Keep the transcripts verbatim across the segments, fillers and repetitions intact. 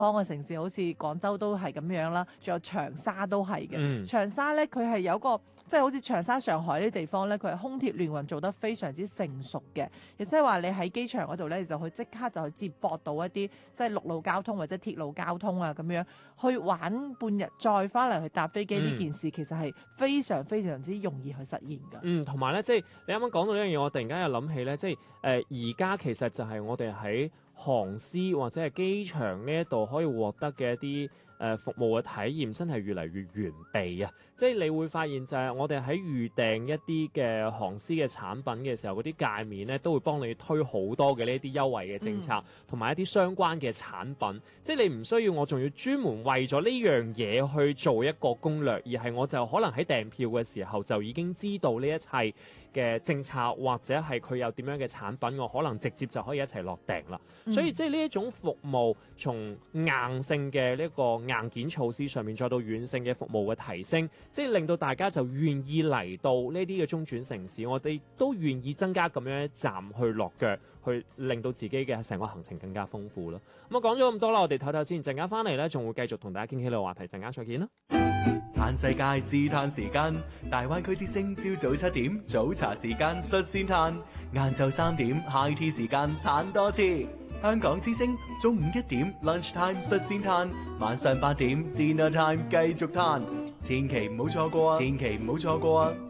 方嘅城市，好似廣州都係咁樣啦，仲有長沙都係嘅。 嗯長沙咧，佢係有個即係好似長沙、上海呢啲地方咧，佢係空鐵聯運做得非常之成熟嘅，亦即係話你喺機場嗰度咧，就去即刻就去接駁到一啲即係陸路交通或者鐵路交通啊咁樣，去玩半日再翻嚟去搭飛機呢、 嗯、 件事，其實係非常非常之容易去實現㗎。 嗯，同埋咧，即係你啱啱講到呢樣嘢，我突然間又諗起咧，即係誒而家其實就係我哋喺航司或者係機場呢一度可以獲得嘅一啲誒、呃、服務嘅體驗，真係越嚟越完備啊！即係你會發現就係我哋喺預訂一啲嘅航司嘅產品嘅時候，嗰啲界面咧都會幫你推好多嘅呢啲優惠嘅政策，同埋、嗯、一啲相關嘅產品。即係你唔需要我仲要專門為咗呢樣嘢去做一個攻略，而係我就可能喺訂票嘅時候就已經知道呢一切嘅政策，或者係佢有點樣嘅產品，我可能直接就可以一齊落訂啦。 嗯、 所以即係呢一種服務，從硬性嘅呢個硬件措施上面，再到軟性嘅服務嘅提升，即係令到大家就願意嚟到呢啲嘅中轉城市，我哋都願意增加咁樣一站去落腳，去令到自己嘅成個行程更加豐富啦。咁啊講咗咁多啦，我哋唞唞先，陣間翻嚟咧，仲會繼續同大家傾起呢個話題，陣間再見啦。 嘆世界自嘆時間，大灣區之星朝早七點早茶時間率先嘆，晏晝三點 high tea 時間嘆多次。香港之星中午一點 lunch time 率先嘆，晚上八點 dinner time 繼續嘆，千祈唔好錯過啊！千祈唔好錯過啊！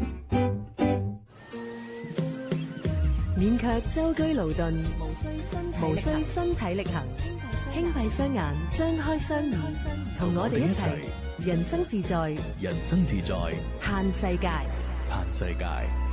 免卻舟車勞頓， 無需身無需身體力行，輕閉雙眼，張開雙耳，同我哋一齊人生自在， 人生自在， 嘆世界， 嘆世界。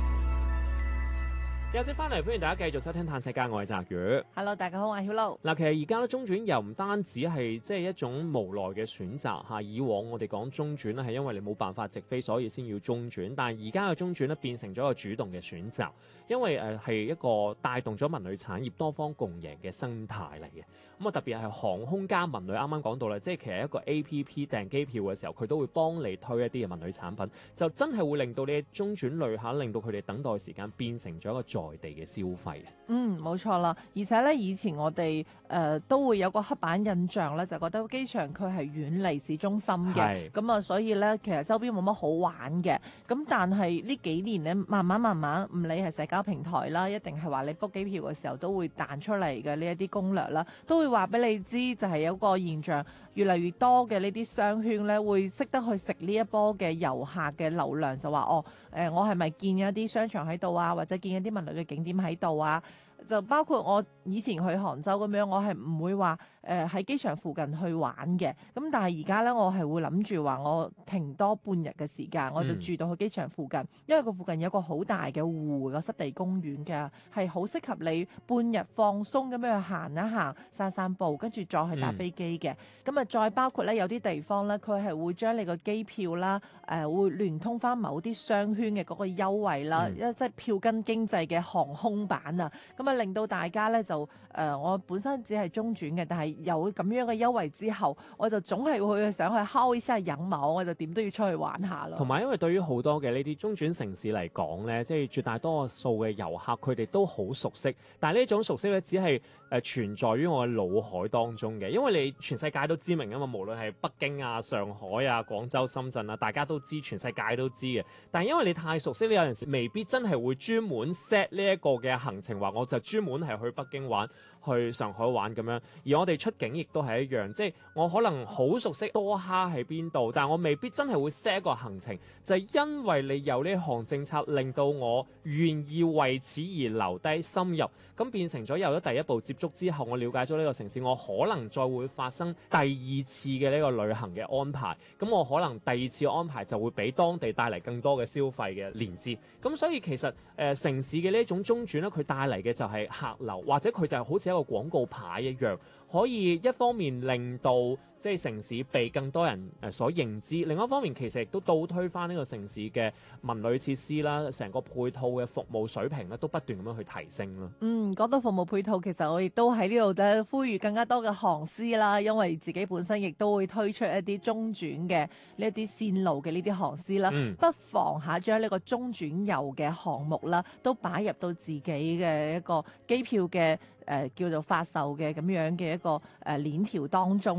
有時翻嚟，歡迎大家繼續收聽《嘆世界》，我係澤宇。 Hello， 大家好，我係曉露。 嗱，其實而家咧中轉又唔單止係即係一種無奈嘅選擇嚇。以往我哋講中轉咧係因為你冇辦法直飛，所以先要中轉。但係而家嘅中轉咧變成咗一個主動嘅選擇，因為誒係一個帶動咗文旅產業多方共贏嘅生態嚟嘅。咁啊特別係航空加文旅，啱啱講到啦，即係其實一個 A P P 訂機票嘅時候，佢都會幫你推一啲嘅文旅產品，就真係會令到你中轉旅客令到佢哋等待時間變成咗一個在地嘅消費。 嗯，冇錯啦。而且咧，以前我哋誒、呃、都會有個刻板印象咧，就覺得機場佢係遠離市中心嘅，咁啊，所以咧其實周邊冇乜好玩嘅。咁但係呢幾年咧，慢慢慢慢，唔理係社交平台啦，一定係話你 book 機票嘅時候都會彈出嚟嘅呢一啲攻略啦，都會話俾你知，就係有個現象，越嚟越多嘅呢啲商圈咧，會識得去食呢一波嘅遊客嘅流量，就話哦，誒、呃、我係咪見一啲商場喺度啊，或者見一啲文旅嘅景點喺度啊？就包括我以前去杭州咁樣，我係唔會話誒喺機場附近去玩嘅。咁但係而家咧，我係會諗住話我停多半日嘅時間，我就住到去機場附近，嗯、因為個附近有個好大嘅湖，個濕地公園嘅，係好適合你半日放鬆咁樣去行一行、散散步，跟住再去搭飛機嘅。咁啊、嗯，再包括咧有啲地方咧，佢係會將你個機票啦，誒、呃、會聯通翻某啲商圈嘅嗰個優惠啦，因為、嗯、即係票根經濟嘅航空版啊，咁啊。令到大家咧就誒、呃，我本身只係中轉嘅，但係有咁樣嘅優惠之後，我就總係會想去敲一下引毛，我就點都要出去玩下咯。 同埋因為對於好多嘅呢啲中轉城市嚟講咧，即係絕大多數嘅遊客佢哋都好熟悉，但係呢種熟悉咧只係誒、呃、存在於我嘅腦海當中嘅，因為你全世界都知名啊嘛，無論係北京啊、上海啊、廣州、深圳啊，大家都知，全世界都知嘅。但係因為你太熟悉，你有陣時未必真係會專門 set 呢一個嘅行程，話我就專門係去北京玩，去上海玩咁樣，而我哋出境亦都係一樣，即係我可能好熟悉多哈喺邊度，但我未必真係會 set 一個行程，就係因為你有呢項政策，令到我願意為此而留低深入，咁變成咗有咗第一步接觸之後，我了解咗呢個城市，我可能再會發生第二次嘅呢個旅行嘅安排，咁我可能第二次安排就會俾當地帶嚟更多嘅消費嘅連接，咁所以其實誒、呃、城市嘅呢一種中轉咧，佢帶嚟嘅就係客流，或者佢就係好似一個廣告牌一樣，可以一方面令到即係城市被更多人誒所認知，另一方面其實亦都倒推翻呢個城市嘅文旅設施啦，成個配套嘅服務水平咧都不斷咁樣去提升啦。 嗯，講到服務配套，其實我亦都喺呢度咧呼籲更加多嘅航司啦，因為自己本身亦都會推出一啲中轉嘅呢一啲線路嘅呢啲航司啦， 嗯、 不妨下將呢個中轉遊嘅項目啦，都擺入到自己嘅一個機票嘅誒、呃、叫做發售嘅咁樣嘅一個誒鏈條當中。